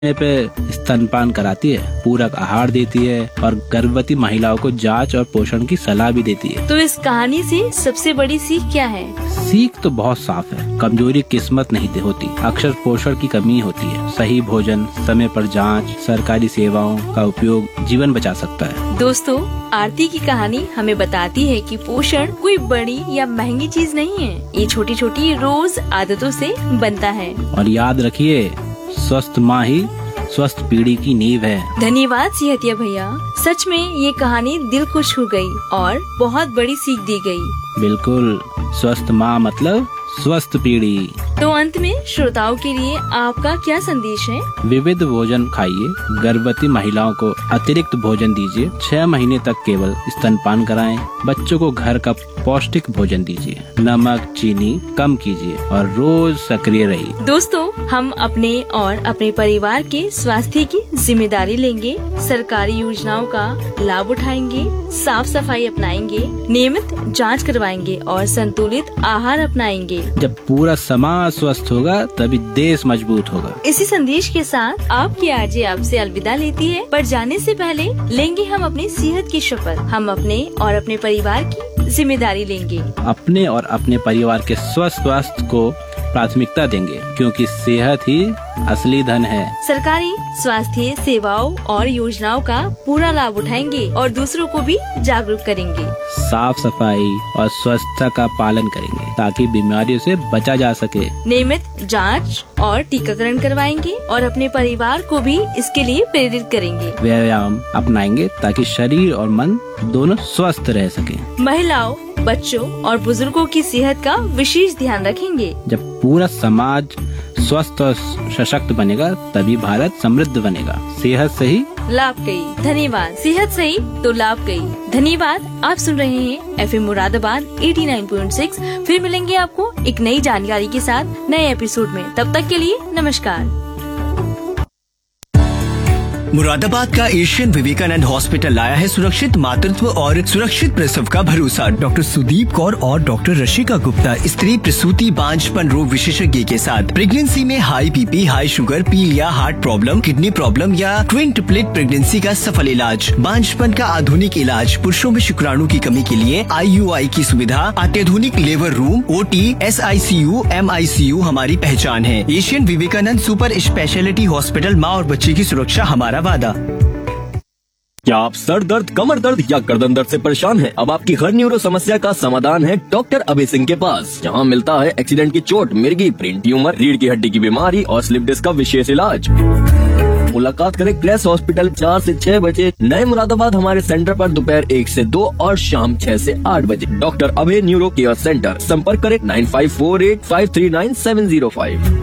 पे स्तनपान कराती है, पूरक आहार देती है और गर्भवती महिलाओं को जांच और पोषण की सलाह भी देती है। तो इस कहानी से सबसे बड़ी सीख क्या है? सीख तो बहुत साफ है। कमजोरी किस्मत नहीं होती, अक्सर पोषण की कमी होती है। सही भोजन, समय पर जांच, सरकारी सेवाओं का उपयोग जीवन बचा सकता है। दोस्तों, आरती की कहानी हमें बताती है कि पोषण कोई बड़ी या महंगी चीज नहीं है। ये छोटी छोटी रोज आदतों से बनता है। और याद रखिए, स्वस्थ माँ ही स्वस्थ पीढ़ी की नींव है। धन्यवाद सिहतिया भैया, सच में ये कहानी दिल को छू गई और बहुत बड़ी सीख दी गई। बिल्कुल, स्वस्थ माँ मतलब स्वस्थ पीढ़ी। तो अंत में श्रोताओं के लिए आपका क्या संदेश है? विविध भोजन खाइए, गर्भवती महिलाओं को अतिरिक्त भोजन दीजिए, 6 महीने तक केवल स्तनपान कराएं, बच्चों को घर का पौष्टिक भोजन दीजिए, नमक चीनी कम कीजिए और रोज सक्रिय रहिए। दोस्तों, हम अपने और अपने परिवार के स्वास्थ्य की जिम्मेदारी लेंगे, सरकारी योजनाओं का लाभ उठाएंगे, साफ सफाई अपनाएंगे, नियमित जांच करवाएंगे और संतुलित आहार अपनाएंगे। जब पूरा समाज स्वस्थ होगा तभी देश मजबूत होगा। इसी संदेश के साथ आपकी आरजे आपसे अलविदा लेती है, पर जाने से पहले लेंगे हम अपनी सेहत की शपथ। हम अपने और अपने परिवार की जिम्मेदारी लेंगे। अपने और अपने परिवार के स्वस्थ स्वास्थ्य को प्राथमिकता देंगे, क्योंकि सेहत ही असली धन है। सरकारी स्वास्थ्य सेवाओं और योजनाओं का पूरा लाभ उठाएंगे और दूसरों को भी जागरूक करेंगे। साफ सफाई और स्वच्छता का पालन करेंगे ताकि बीमारियों से बचा जा सके। नियमित जांच और टीकाकरण करवाएंगे और अपने परिवार को भी इसके लिए प्रेरित करेंगे। व्यायाम अपनाएंगे ताकि शरीर और मन दोनों स्वस्थ रह सके। महिलाओं, बच्चों और बुजुर्गों की सेहत का विशेष ध्यान रखेंगे। जब पूरा समाज स्वस्थ और सशक्त बनेगा तभी भारत समृद्ध बनेगा। सेहत सही लाभ कई। धन्यवाद। सेहत सही तो लाभ कई। धन्यवाद। आप सुन रहे हैं एफएम मुरादाबाद 89.6। फिर मिलेंगे आपको एक नई जानकारी के साथ नए एपिसोड में। तब तक के लिए नमस्कार। मुरादाबाद का एशियन विवेकानंद हॉस्पिटल लाया है सुरक्षित मातृत्व और सुरक्षित प्रसव का भरोसा। डॉक्टर सुदीप कौर और डॉक्टर रशिका गुप्ता, स्त्री प्रसूति बांझपन रोग विशेषज्ञ के साथ प्रेगनेंसी में हाई बीपी, हाई शुगर, पीलिया, हार्ट प्रॉब्लम, किडनी प्रॉब्लम या ट्विन ट्रिपलेट प्रेगनेंसी का सफल इलाज, बांझपन का आधुनिक इलाज, पुरुषों में शुक्राणु की कमी के लिए IUI की सुविधा, अत्याधुनिक labour room, OT, SICU, MICU हमारी पहचान है। Asian Vivekananda super speciality hospital, माँ और बच्चे की सुरक्षा हमारा वादा। क्या आप सर दर्द, कमर दर्द या गर्दन दर्द से परेशान हैं? अब आपकी हर न्यूरो समस्या का समाधान है डॉक्टर अभय सिंह के पास। यहाँ मिलता है एक्सीडेंट की चोट, मिर्गी, ब्रेन ट्यूमर, रीढ़ की हड्डी की बीमारी और स्लिप डिस्क का विशेष इलाज। मुलाकात करें क्लेस हॉस्पिटल 4 से 6 बजे, नए मुरादाबाद हमारे सेंटर पर दोपहर 1 से 2 और शाम 6 से 8 बजे। डॉक्टर अभय न्यूरो केयर सेंटर। संपर्क करें 9548539705।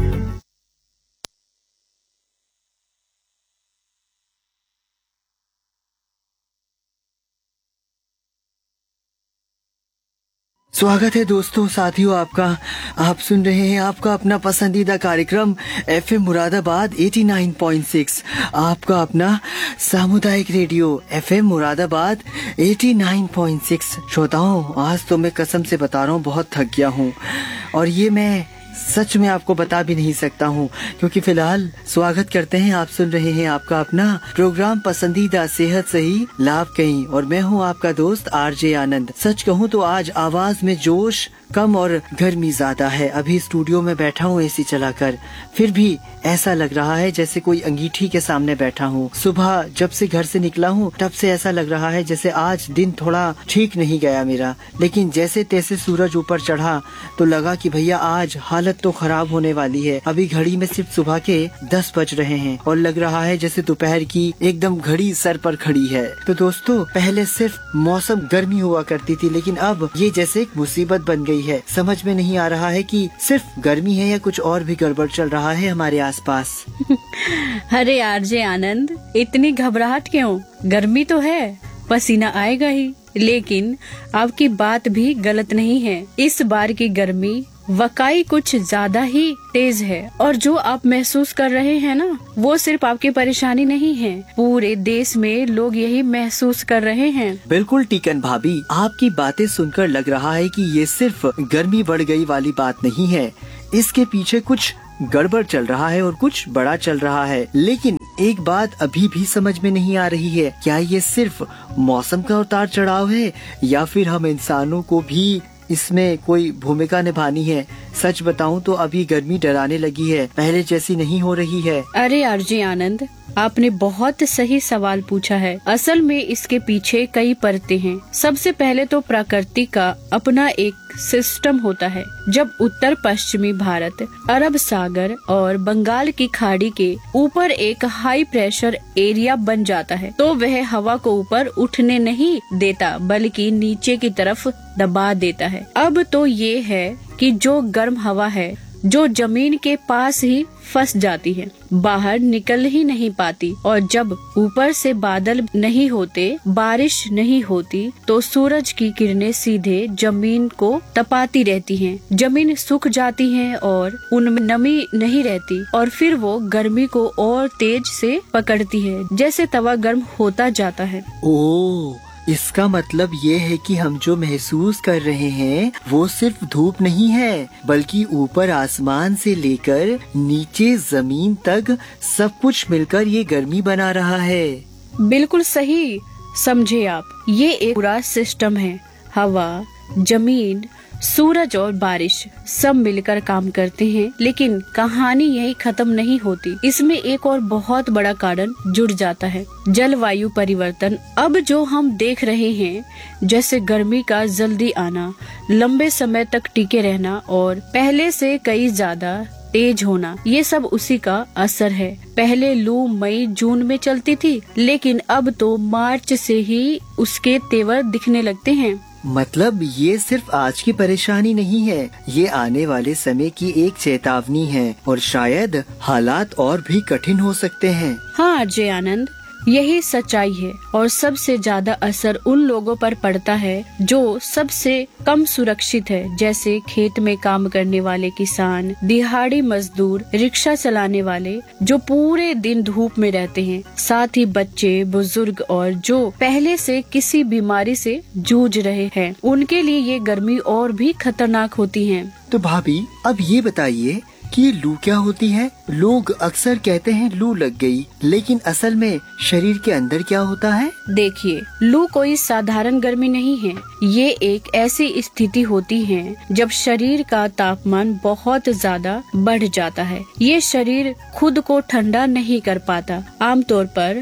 स्वागत है दोस्तों, साथियों, आपका। आप सुन रहे हैं आपका अपना पसंदीदा कार्यक्रम एफएम मुरादाबाद 89.6, आपका अपना सामुदायिक रेडियो एफएम मुरादाबाद 89.6। श्रोताओं, आज तो मैं कसम से बता रहा हूँ, बहुत थक गया हूँ और ये मैं सच में आपको बता भी नहीं सकता हूँ, क्योंकि फिलहाल स्वागत करते हैं। आप सुन रहे हैं आपका अपना प्रोग्राम पसंदीदा सेहत सही लाभ कहीं, और मैं हूँ आपका दोस्त आरजे आनंद। सच कहूँ तो आज आवाज में जोश कम और गर्मी ज्यादा है। अभी स्टूडियो में बैठा हूँ एसी चलाकर, फिर भी ऐसा लग रहा है जैसे कोई अंगीठी के सामने बैठा हूँ। सुबह जब से घर से निकला हूँ तब से ऐसा लग रहा है जैसे आज दिन थोड़ा ठीक नहीं गया मेरा, लेकिन जैसे तैसे सूरज ऊपर चढ़ा तो लगा कि भैया आज हालत तो खराब होने वाली है। अभी घड़ी में सिर्फ सुबह के 10 बज रहे हैं और लग रहा है जैसे दोपहर की एकदम घड़ी सर पर खड़ी है। तो दोस्तों, पहले सिर्फ मौसम गर्मी हुआ करती थी, लेकिन अब ये जैसे एक मुसीबत बन गई है। समझ में नहीं आ रहा है कि सिर्फ गर्मी है या कुछ और भी गड़बड़ चल रहा है हमारे आसपास। अरे आरजे आनंद, इतनी घबराहट क्यों? गर्मी तो है, पसीना आएगा ही, लेकिन आपकी बात भी गलत नहीं है। इस बार की गर्मी वाकई कुछ ज्यादा ही तेज है, और जो आप महसूस कर रहे हैं ना, वो सिर्फ आपकी परेशानी नहीं है, पूरे देश में लोग यही महसूस कर रहे हैं। बिल्कुल टीकन भाभी, आपकी बातें सुनकर लग रहा है कि ये सिर्फ गर्मी बढ़ गई वाली बात नहीं है, इसके पीछे कुछ गड़बड़ चल रहा है और कुछ बड़ा चल रहा है। लेकिन एक बात अभी भी समझ में नहीं आ रही है, क्या ये सिर्फ मौसम का उतार चढ़ाव है या फिर हम इंसानों को भी इसमें कोई भूमिका निभानी है? सच बताऊं तो अभी गर्मी डराने लगी है, पहले जैसी नहीं हो रही है। अरे आरजे आनंद, आपने बहुत सही सवाल पूछा है। असल में इसके पीछे कई परतें हैं। सबसे पहले तो प्रकृति का अपना एक सिस्टम होता है। जब उत्तर पश्चिमी भारत, अरब सागर और बंगाल की खाड़ी के ऊपर एक हाई प्रेशर एरिया बन जाता है तो वह हवा को ऊपर उठने नहीं देता बल्कि नीचे की तरफ दबा देता है। अब तो ये है कि जो गर्म हवा है जो जमीन के पास ही फंस जाती है, बाहर निकल ही नहीं पाती, और जब ऊपर से बादल नहीं होते, बारिश नहीं होती, तो सूरज की किरणें सीधे जमीन को तपाती रहती हैं। जमीन सूख जाती है और उनमें नमी नहीं रहती और फिर वो गर्मी को और तेज से पकड़ती है, जैसे तवा गर्म होता जाता है। ओह, इसका मतलब ये है कि हम जो महसूस कर रहे हैं वो सिर्फ धूप नहीं है, बल्कि ऊपर आसमान से लेकर नीचे जमीन तक सब कुछ मिलकर ये गर्मी बना रहा है। बिल्कुल सही समझे आप। ये एक पूरा सिस्टम है। हवा, जमीन, सूरज और बारिश सब मिलकर काम करते हैं। लेकिन कहानी यही खत्म नहीं होती। इसमें एक और बहुत बड़ा कारण जुड़ जाता है, जलवायु परिवर्तन। अब जो हम देख रहे हैं, जैसे गर्मी का जल्दी आना, लंबे समय तक टिके रहना और पहले से कई ज्यादा तेज होना, ये सब उसी का असर है। पहले लू मई जून में चलती थी, लेकिन अब तो मार्च से ही उसके तेवर दिखने लगते हैं। मतलब ये सिर्फ आज की परेशानी नहीं है, ये आने वाले समय की एक चेतावनी है और शायद हालात और भी कठिन हो सकते हैं। हाँ अजय आनंद, यही सच्चाई है। और सबसे ज्यादा असर उन लोगों पर पड़ता है जो सबसे कम सुरक्षित है, जैसे खेत में काम करने वाले किसान, दिहाड़ी मजदूर, रिक्शा चलाने वाले जो पूरे दिन धूप में रहते हैं, साथ ही बच्चे, बुजुर्ग और जो पहले से किसी बीमारी से जूझ रहे हैं। उनके लिए ये गर्मी और भी खतरनाक होती है। तो भाभी, अब ये बताइए कि ये लू क्या होती है? लोग अक्सर कहते हैं लू लग गई, लेकिन असल में शरीर के अंदर क्या होता है? देखिए, लू कोई साधारण गर्मी नहीं है। ये एक ऐसी स्थिति होती है जब शरीर का तापमान बहुत ज्यादा बढ़ जाता है। ये शरीर खुद को ठंडा नहीं कर पाता। आमतौर पर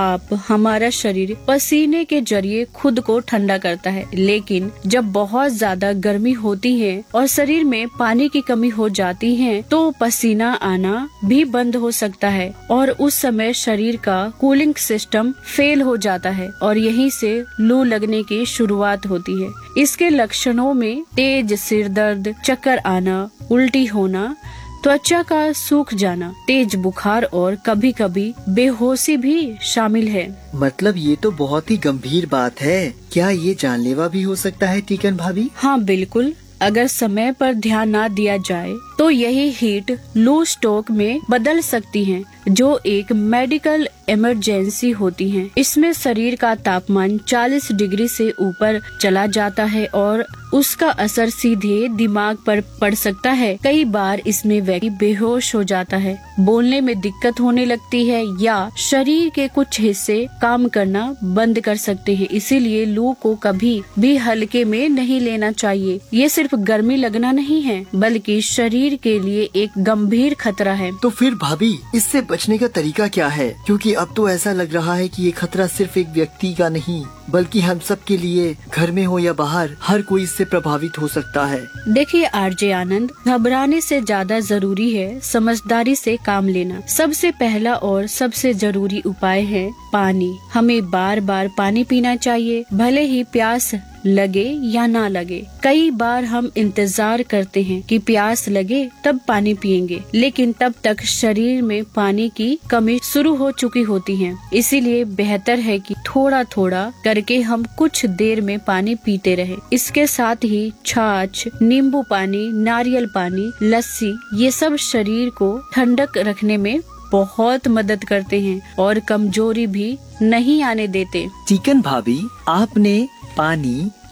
हमारा शरीर पसीने के जरिए खुद को ठंडा करता है, लेकिन जब बहुत ज्यादा गर्मी होती है और शरीर में पानी की कमी हो जाती है तो पसीना आना भी बंद हो सकता है और उस समय शरीर का कूलिंग सिस्टम फेल हो जाता है और यहीं से लू लगने की शुरुआत होती है। इसके लक्षणों में तेज सिर दर्द, चक्कर आना, उल्टी होना, त्वचा का सूख जाना, तेज बुखार और कभी कभी बेहोशी भी शामिल है। मतलब ये तो बहुत ही गंभीर बात है। क्या ये जानलेवा भी हो सकता है टीकन भाभी? हाँ बिल्कुल, अगर समय पर ध्यान न दिया जाए तो यही हीट लू स्ट्रोक में बदल सकती है, जो एक मेडिकल इमरजेंसी होती है। इसमें शरीर का तापमान 40 डिग्री से ऊपर चला जाता है और उसका असर सीधे दिमाग पर पड़ सकता है। कई बार इसमें व्यक्ति बेहोश हो जाता है, बोलने में दिक्कत होने लगती है या शरीर के कुछ हिस्से काम करना बंद कर सकते हैं। इसीलिए लू को कभी भी हल्के में नहीं लेना चाहिए। ये सिर्फ गर्मी लगना नहीं है, बल्कि शरीर के लिए एक गंभीर खतरा है। तो फिर भाभी, इससे बचने का तरीका क्या है? क्योंकि अब तो ऐसा लग रहा है कि ये खतरा सिर्फ एक व्यक्ति का नहीं, बल्कि हम सब के लिए, घर में हो या बाहर, हर कोई इससे प्रभावित हो सकता है। देखिए आरजे आनंद, घबराने से ज्यादा जरूरी है समझदारी से काम लेना। सबसे पहला और सबसे जरूरी उपाय है पानी। हमें बार बार पानी पीना चाहिए, भले ही प्यास लगे या ना लगे। कई बार हम इंतजार करते हैं कि प्यास लगे तब पानी पिएंगे, लेकिन तब तक शरीर में पानी की कमी शुरू हो चुकी होती है। इसीलिए बेहतर है कि थोड़ा थोड़ा करके हम कुछ देर में पानी पीते रहें। इसके साथ ही छाछ, नींबू पानी, नारियल पानी, लस्सी, ये सब शरीर को ठंडक रखने में बहुत मदद करते हैं और कमजोरी भी नहीं आने देते। चिकन भाभी, आपने पानी,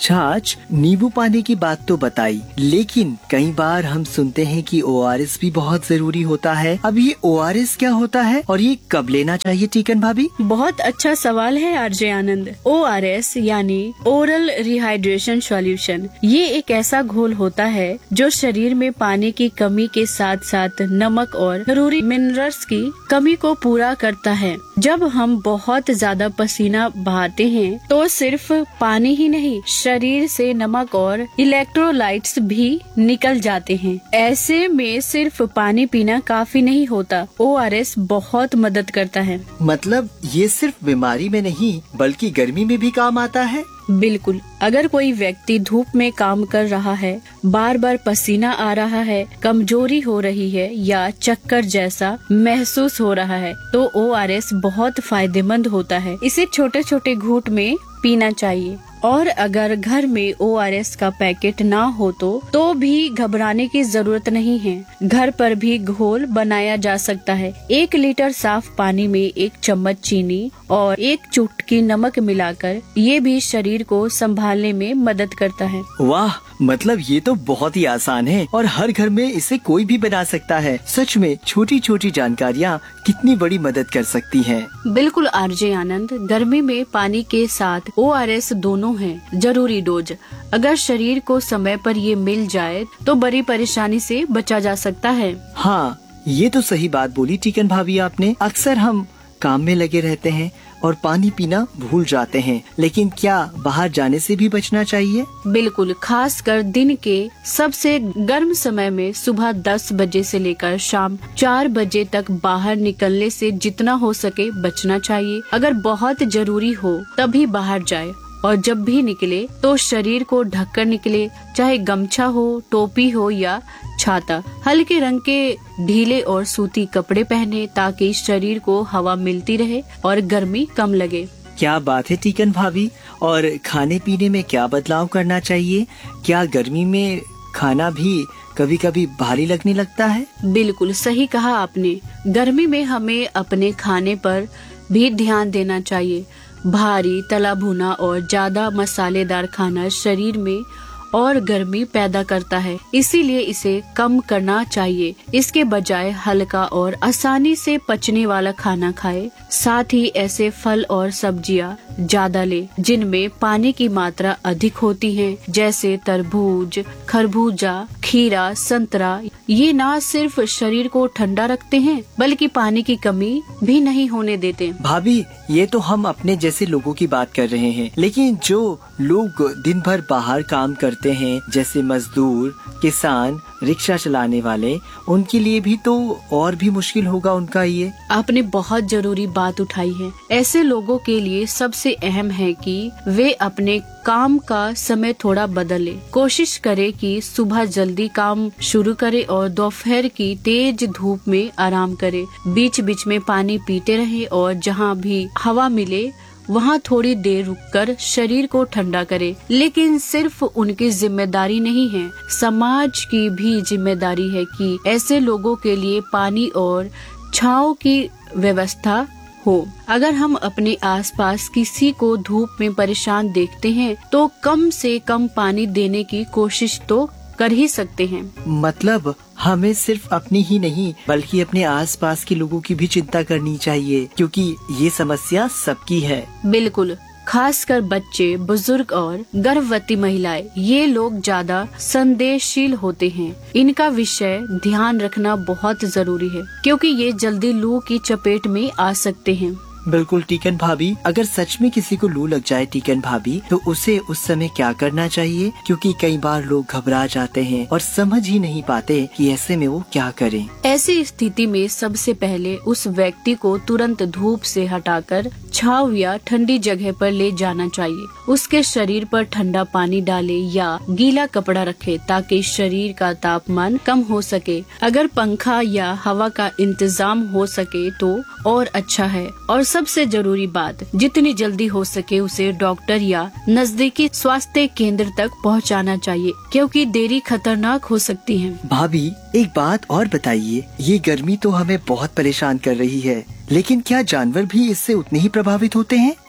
छाछ, नींबू पानी की बात तो बताई, लेकिन कई बार हम सुनते हैं कि ORS भी बहुत जरूरी होता है। अब ये ORS क्या होता है और ये कब लेना चाहिए टीकन भाभी? बहुत अच्छा सवाल है आरजे आनंद। ORS यानी ओरल रिहाइड्रेशन सॉल्यूशन, ये एक ऐसा घोल होता है जो शरीर में पानी की कमी के साथ साथ नमक और जरूरी मिनरल्स की कमी को पूरा करता है। जब हम बहुत ज्यादा पसीना बहाते हैं तो सिर्फ पानी ही नहीं, शरीर से नमक और इलेक्ट्रोलाइट्स भी निकल जाते हैं। ऐसे में सिर्फ पानी पीना काफी नहीं होता, ORS बहुत मदद करता है। मतलब ये सिर्फ बीमारी में नहीं बल्कि गर्मी में भी काम आता है? बिल्कुल, अगर कोई व्यक्ति धूप में काम कर रहा है, बार बार पसीना आ रहा है, कमजोरी हो रही है या चक्कर जैसा महसूस हो रहा है तो ORS बहुत फायदेमंद होता है। इसे छोटे छोटे घूंट में पीना चाहिए। और अगर घर में ORS का पैकेट ना हो तो भी घबराने की जरूरत नहीं है। घर पर भी घोल बनाया जा सकता है। 1 लीटर साफ पानी में 1 चम्मच चीनी और 1 चुटकी नमक मिलाकर ये भी शरीर को संभालने में मदद करता है। वाह, मतलब ये तो बहुत ही आसान है और हर घर में इसे कोई भी बना सकता है। सच में छोटी छोटी जानकारियाँ कितनी बड़ी मदद कर सकती हैं। बिल्कुल आरजे आनंद, गर्मी में पानी के साथ ORS दोनों हैं जरूरी डोज। अगर शरीर को समय पर ये मिल जाए तो बड़ी परेशानी से बचा जा सकता है। हाँ, ये तो सही बात बोली टीकन भाभी आपने। अक्सर हम काम में लगे रहते हैं और पानी पीना भूल जाते हैं, लेकिन क्या बाहर जाने से भी बचना चाहिए? बिल्कुल, खासकर दिन के सबसे गर्म समय में सुबह 10 बजे से लेकर शाम 4 बजे तक बाहर निकलने से जितना हो सके बचना चाहिए। अगर बहुत जरूरी हो तभी बाहर जाए और जब भी निकले तो शरीर को ढककर निकले, चाहे गमछा हो, टोपी हो या छाता। हल्के रंग के ढीले और सूती कपड़े पहने ताकि शरीर को हवा मिलती रहे और गर्मी कम लगे। क्या बात है टीकन भाभी। और खाने पीने में क्या बदलाव करना चाहिए? क्या गर्मी में खाना भी कभी कभी भारी लगने लगता है? बिल्कुल सही कहा आपने। गर्मी में हमें अपने खाने पर भी ध्यान देना चाहिए। भारी, तला भुना और ज्यादा मसालेदार खाना शरीर में और गर्मी पैदा करता है, इसीलिए इसे कम करना चाहिए। इसके बजाय हल्का और आसानी से पचने वाला खाना खाए। साथ ही ऐसे फल और सब्जियां ज्यादा ले जिनमें पानी की मात्रा अधिक होती है, जैसे तरबूज, खरबूजा, खीरा, संतरा। ये ना सिर्फ शरीर को ठंडा रखते हैं बल्कि पानी की कमी भी नहीं होने देते। भाभी, ये तो हम अपने जैसे लोगों की बात कर रहे हैं, लेकिन जो लोग दिन भर बाहर काम करते हैं, जैसे मजदूर, किसान, रिक्शा चलाने वाले, उनके लिए भी तो और भी मुश्किल होगा उनका ये। आपने बहुत जरूरी बात उठाई है। ऐसे लोगों के लिए सबसे अहम है कि वे अपने काम का समय थोड़ा बदले। कोशिश करे कि सुबह जल्दी काम शुरू करे और दोपहर की तेज धूप में आराम करे। बीच बीच में पानी पीते रहे और जहाँ भी हवा मिले वहाँ थोड़ी देर रुककर शरीर को ठंडा करे। लेकिन सिर्फ उनकी जिम्मेदारी नहीं है, समाज की भी जिम्मेदारी है कि ऐसे लोगों के लिए पानी और छांव की व्यवस्था हो। अगर हम अपने आसपास किसी को धूप में परेशान देखते हैं तो कम से कम पानी देने की कोशिश तो कर ही सकते हैं। मतलब हमें सिर्फ अपनी ही नहीं बल्कि अपने आसपास के लोगों की भी चिंता करनी चाहिए, क्योंकि ये समस्या सबकी है। बिल्कुल, खासकर बच्चे, बुजुर्ग और गर्भवती महिलाएं, ये लोग ज्यादा संवेदनशील होते हैं। इनका विषय ध्यान रखना बहुत जरूरी है क्योंकि ये जल्दी लू की चपेट में आ सकते हैं। बिल्कुल टीकन भाभी, अगर सच में किसी को लू लग जाए टीकन भाभी, तो उसे उस समय क्या करना चाहिए? क्योंकि कई बार लोग घबरा जाते हैं और समझ ही नहीं पाते कि ऐसे में वो क्या करें। ऐसी स्थिति में सबसे पहले उस व्यक्ति को तुरंत धूप से हटाकर छांव या ठंडी जगह पर ले जाना चाहिए। उसके शरीर पर ठंडा पानी डाले या गीला कपड़ा रखे ताकि शरीर का तापमान कम हो सके। अगर पंखा या हवा का इंतजाम हो सके तो और अच्छा है। और सबसे जरूरी बात, जितनी जल्दी हो सके उसे डॉक्टर या नजदीकी स्वास्थ्य केंद्र तक पहुंचाना चाहिए क्योंकि देरी खतरनाक हो सकती है। भाभी, एक बात और बताइए, ये गर्मी तो हमें बहुत परेशान कर रही है, लेकिन क्या जानवर भी इससे उतने ही प्रभावित होते हैं?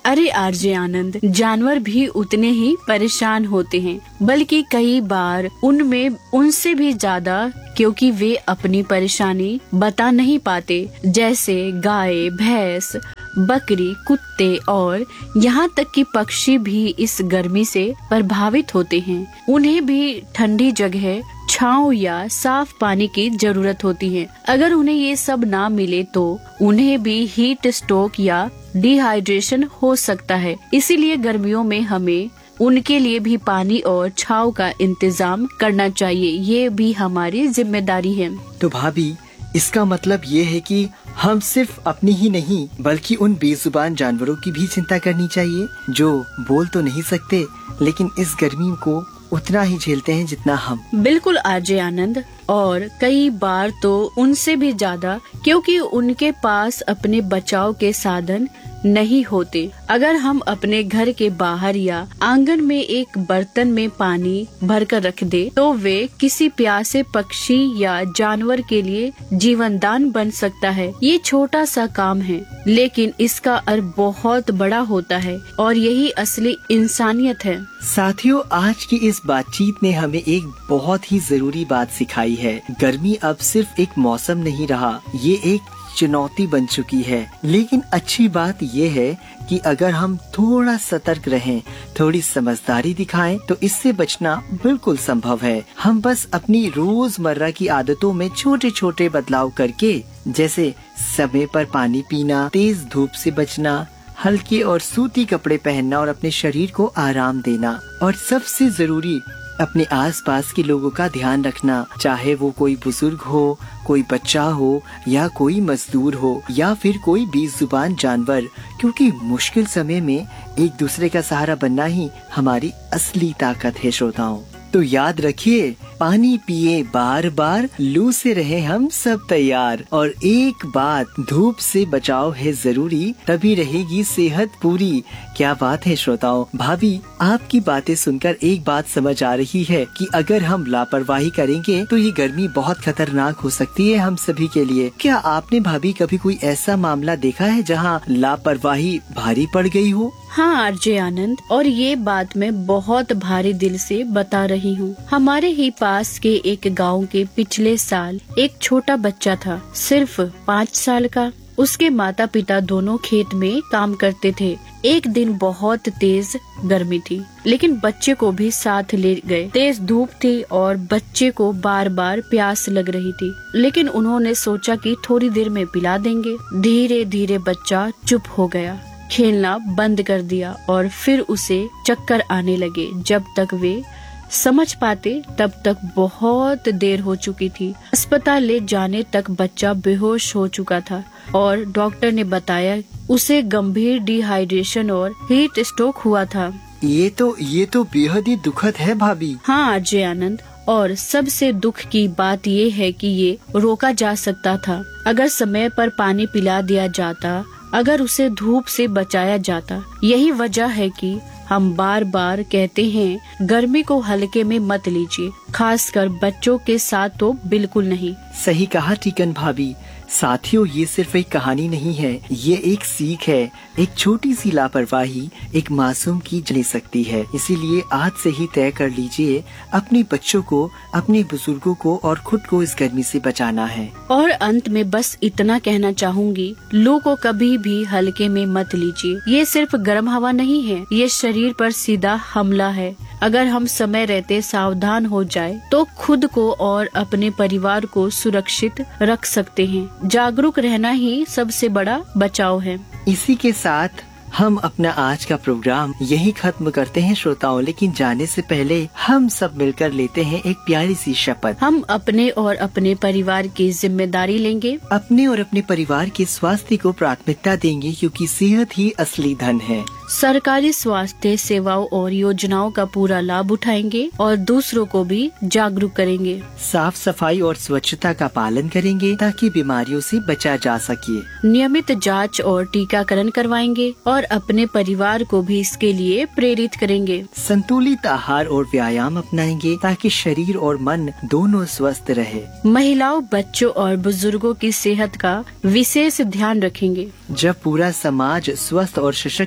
अरे आरजे आनंद, जानवर भी उतने ही परेशान होते हैं, बल्कि कई बार उनमें उनसे भी ज्यादा, क्योंकि वे अपनी परेशानी बता नहीं पाते। जैसे गाय, भैंस, बकरी, कुत्ते और यहाँ तक कि पक्षी भी इस गर्मी से प्रभावित होते हैं। उन्हें भी ठंडी जगह, छांव या साफ पानी की जरूरत होती है। अगर उन्हें ये सब ना मिले तो उन्हें भी हीट स्ट्रोक या डिहाइड्रेशन हो सकता है। इसीलिए गर्मियों में हमें उनके लिए भी पानी और छांव का इंतजाम करना चाहिए। ये भी हमारी जिम्मेदारी है। तो भाभी, इसका मतलब ये है कि हम सिर्फ अपनी ही नहीं बल्कि उन बेजुबान जानवरों की भी चिंता करनी चाहिए जो बोल तो नहीं सकते लेकिन इस गर्मी को उतना ही झेलते हैं जितना हम। बिल्कुल आरजे आनंद, और कई बार तो उनसे भी ज्यादा, क्योंकि उनके पास अपने बचाव के साधन नहीं होते। अगर हम अपने घर के बाहर या आंगन में एक बर्तन में पानी भरकर रख दे तो वे किसी प्यासे पक्षी या जानवर के लिए जीवनदान बन सकता है। ये छोटा सा काम है लेकिन इसका अर्थ बहुत बड़ा होता है और यही असली इंसानियत है। साथियों, आज की इस बातचीत ने हमें एक बहुत ही जरूरी बात सिखाई है। गर्मी अब सिर्फ एक मौसम नहीं रहा, ये एक चुनौती बन चुकी है। लेकिन अच्छी बात ये है कि अगर हम थोड़ा सतर्क रहें, थोड़ी समझदारी दिखाएं, तो इससे बचना बिल्कुल संभव है। हम बस अपनी रोजमर्रा की आदतों में छोटे छोटे बदलाव करके, जैसे समय पर पानी पीना, तेज धूप से बचना, हल्के और सूती कपड़े पहनना और अपने शरीर को आराम देना, और सबसे जरूरी अपने आसपास के लोगों का ध्यान रखना, चाहे वो कोई बुजुर्ग हो, कोई बच्चा हो या कोई मजदूर हो या फिर कोई बेजुबान जानवर, क्योंकि मुश्किल समय में एक दूसरे का सहारा बनना ही हमारी असली ताकत है। श्रोताओं, तो याद रखिए, पानी पिए बार बार, लू से रहे हम सब तैयार, और एक बात, धूप से बचाव है जरूरी, तभी रहेगी सेहत पूरी। क्या बात है श्रोताओं। भाभी, आपकी बातें सुनकर एक बात समझ आ रही है कि अगर हम लापरवाही करेंगे तो ये गर्मी बहुत खतरनाक हो सकती है हम सभी के लिए। क्या आपने भाभी कभी कोई ऐसा मामला देखा है जहाँ लापरवाही भारी पड़ गई हो? हाँ आरजे आनंद, और ये बात मैं बहुत भारी दिल से बता रही हूँ। हमारे ही पास के एक गांव के पिछले साल एक छोटा बच्चा था, सिर्फ 5 साल का। उसके माता पिता दोनों खेत में काम करते थे। एक दिन बहुत तेज गर्मी थी, लेकिन बच्चे को भी साथ ले गए। तेज धूप थी और बच्चे को बार बार प्यास लग रही थी, लेकिन उन्होंने सोचा कि थोड़ी देर में पिला देंगे। धीरे धीरे बच्चा चुप हो गया, खेलना बंद कर दिया और फिर उसे चक्कर आने लगे। जब तक वे समझ पाते तब तक बहुत देर हो चुकी थी। अस्पताल ले जाने तक बच्चा बेहोश हो चुका था और डॉक्टर ने बताया उसे गंभीर डिहाइड्रेशन और हीट स्ट्रोक हुआ था। ये तो बेहद ही दुखद है भाभी। हाँ अजय आनंद, और सबसे दुख की बात ये है कि ये रोका जा सकता था। अगर समय पर पानी पिला दिया जाता, अगर उसे धूप से बचाया जाता। यही वजह है कि हम बार बार कहते हैं गर्मी को हल्के में मत लीजिए, खासकर बच्चों के साथ तो बिल्कुल नहीं। सही कहा टीकन भाभी। साथियों, ये सिर्फ एक कहानी नहीं है, ये एक सीख है। एक छोटी सी लापरवाही एक मासूम की ले सकती है। इसीलिए आज से ही तय कर लीजिए, अपने बच्चों को, अपने बुजुर्गों को और खुद को इस गर्मी से बचाना है। और अंत में बस इतना कहना चाहूँगी, लू को कभी भी हल्के में मत लीजिए। ये सिर्फ गर्म हवा नहीं है, ये शरीर पर सीधा हमला है। अगर हम समय रहते सावधान हो जाए तो खुद को और अपने परिवार को सुरक्षित रख सकते हैं। जागरूक रहना ही सबसे बड़ा बचाव है। इसी के साथ हम अपना आज का प्रोग्राम यही खत्म करते हैं श्रोताओं, लेकिन जाने से पहले हम सब मिलकर लेते हैं एक प्यारी सी शपथ। हम अपने और अपने परिवार की जिम्मेदारी लेंगे, अपने और अपने परिवार के स्वास्थ्य को प्राथमिकता देंगे, क्योंकि सेहत ही असली धन है। सरकारी स्वास्थ्य सेवाओं और योजनाओं का पूरा लाभ उठाएंगे और दूसरों को भी जागरूक करेंगे। साफ सफाई और स्वच्छता का पालन करेंगे ताकि बीमारियों से बचा जा सके। नियमित जांच और टीकाकरण करवाएंगे और अपने परिवार को भी इसके लिए प्रेरित करेंगे। संतुलित आहार और व्यायाम अपनाएंगे ताकि शरीर और मन दोनों स्वस्थ रहे। महिलाओं, बच्चों और बुजुर्गों की सेहत का विशेष ध्यान रखेंगे। जब पूरा समाज स्वस्थ और सशक्त बनेगा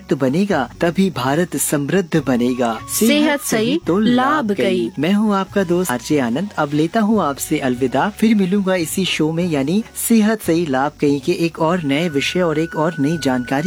बनेगा तभी भारत समृद्ध बनेगा। सेहत सही तो लाभ कई। मैं हूँ आपका दोस्त आरजे आनंद। अब लेता हूँ आपसे अलविदा, फिर मिलूंगा इसी शो में यानी सेहत सही लाभ कई के एक और नए विषय और एक और नई जानकारी